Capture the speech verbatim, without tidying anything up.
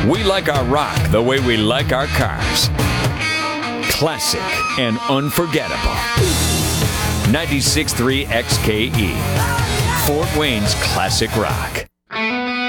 We like our rock the way we like our cars. Classic and unforgettable. ninety-six point three X K E. Fort Wayne's classic rock.